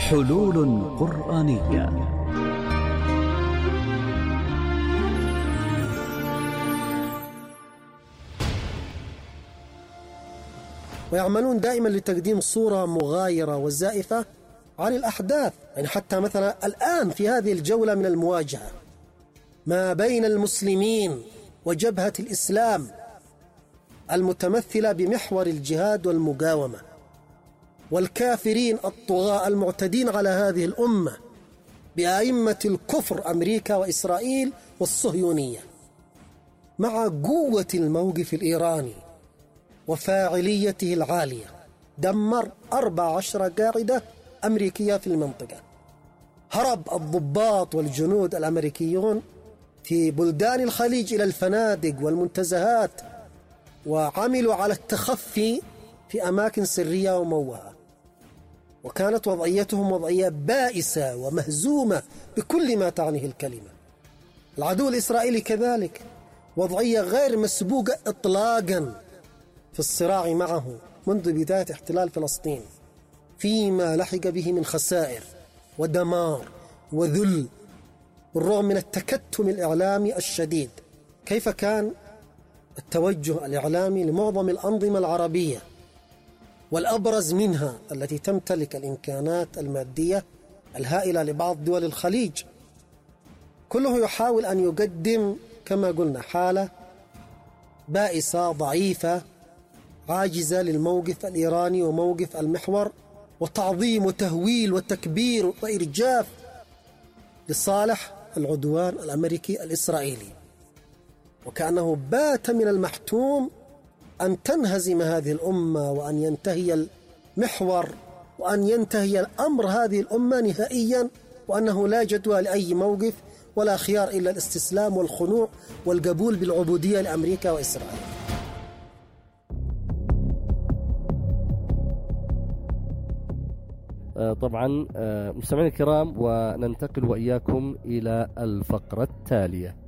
حلول قرآنية. ويعملون دائما لتقديم صورة مغايرة وزائفة عن الأحداث. يعني حتى مثلا الآن في هذه الجولة من المواجهة ما بين المسلمين وجبهة الإسلام المتمثلة بمحور الجهاد والمقاومة، والكافرين الطغاة المعتدين على هذه الأمة بأئمة الكفر أمريكا وإسرائيل والصهيونية، مع قوة الموقف الإيراني وفاعليته العالية، دمر 14 قاعدة أمريكية في المنطقة. هرب الضباط والجنود الأمريكيون في بلدان الخليج إلى الفنادق والمنتزهات، وعملوا على التخفي في أماكن سرية وموهة، وكانت وضعيتهم وضعية بائسة ومهزومة بكل ما تعنيه الكلمة. العدو الإسرائيلي كذلك وضعية غير مسبوقة إطلاقا في الصراع معه منذ بداية احتلال فلسطين، فيما لحق به من خسائر ودمار وذل، بالرغم من التكتم الإعلامي الشديد. كيف كان التوجه الإعلامي لمعظم الأنظمة العربية والأبرز منها التي تمتلك الإمكانات المادية الهائلة لبعض دول الخليج، كله يحاول أن يقدم كما قلنا حالة بائسة ضعيفة عاجزة للموقف الإيراني وموقف المحور، وتعظيم وتهويل وتكبير وإرجاف لصالح العدوان الأمريكي الإسرائيلي. وكأنه بات من المحتوم أن تنهزم هذه الأمة، وأن ينتهي المحور، وأن ينتهي الأمر هذه الأمة نهائيا، وأنه لا جدوى لأي موقف ولا خيار إلا الاستسلام والخنوع والقبول بالعبودية لأمريكا وإسرائيل. طبعا مستمعينا الكرام، وننتقل وإياكم إلى الفقرة التالية.